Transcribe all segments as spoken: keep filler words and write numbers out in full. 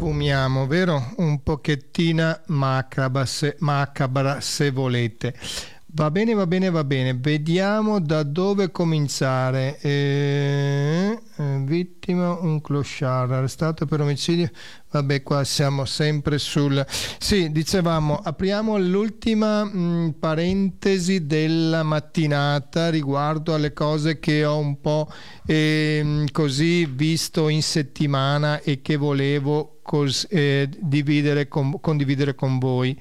sfumiamo, vero? Un pochettina macabra se, macabra se volete. Va bene, va bene, va bene. Vediamo da dove cominciare. Eh, eh, vittima, un clochard, arrestato per omicidio. Vabbè, qua siamo sempre sul... Sì, dicevamo, apriamo l'ultima mh, parentesi della mattinata riguardo alle cose che ho un po' eh, così visto in settimana e che volevo cos- eh, dividere con, condividere con voi.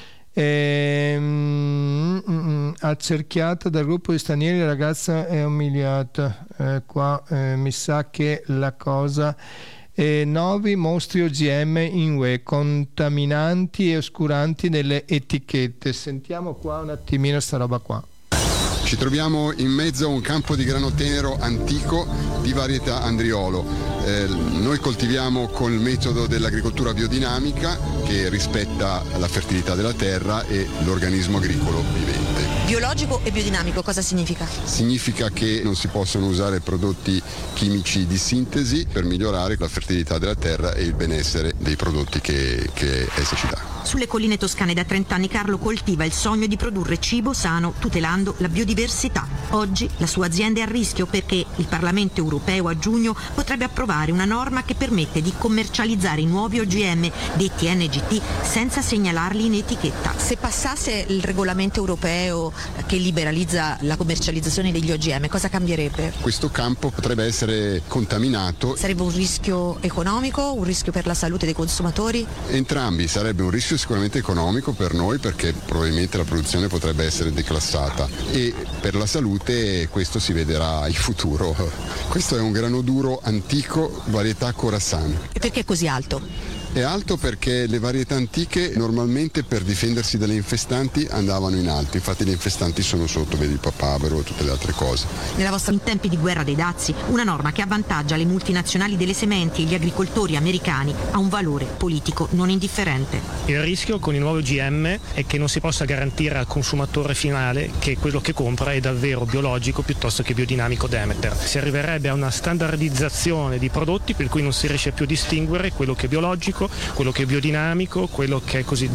Eh, mm, mm, accerchiata dal gruppo di stranieri, la ragazza è umiliata. Eh, qua eh, mi sa che la cosa... Eh, nuovi mostri O G M in U E, contaminanti e oscuranti nelle etichette. Sentiamo qua un attimino sta roba qua. Ci troviamo in mezzo a un campo di grano tenero antico di varietà Andriolo. Eh, noi coltiviamo col metodo dell'agricoltura biodinamica che rispetta la fertilità della terra e l'organismo agricolo vivente. Biologico e biodinamico cosa significa? Significa che non si possono usare prodotti chimici di sintesi per migliorare la fertilità della terra e il benessere dei prodotti che, che essa ci dà. Sulle colline toscane da trenta anni Carlo coltiva il sogno di produrre cibo sano tutelando la biodiversità. Oggi la sua azienda è a rischio perché il Parlamento europeo a giugno potrebbe approvare una norma che permette di commercializzare i nuovi O G M detti N G T senza segnalarli in etichetta. Se passasse il regolamento europeo che liberalizza la commercializzazione degli O G M, cosa cambierebbe? Questo campo potrebbe essere contaminato. Sarebbe un rischio economico, un rischio per la salute dei consumatori? Entrambi, sarebbe un rischio sicuramente economico per noi perché probabilmente la produzione potrebbe essere declassata e per la salute questo si vedrà in futuro. Questo è un grano duro antico, varietà Khorasan. E perché è così alto? È alto perché le varietà antiche normalmente per difendersi dalle infestanti andavano in alto, infatti le infestanti sono sotto, vedi il papavero e tutte le altre cose. Nella vostra in tempi di guerra dei dazi, una norma che avvantaggia le multinazionali delle sementi e gli agricoltori americani ha un valore politico non indifferente. Il rischio con i nuovi O G M è che non si possa garantire al consumatore finale che quello che compra è davvero biologico piuttosto che biodinamico Demeter. Si arriverebbe a una standardizzazione di prodotti per cui non si riesce più a distinguere quello che è biologico, quello che è biodinamico, quello che è così